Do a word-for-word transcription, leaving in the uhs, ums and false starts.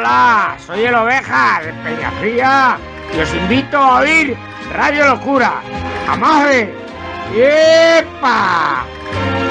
Hola, soy el Oveja de Peñafría y os invito a oír Radio Locura. ¡Amaje! ¡Yepa!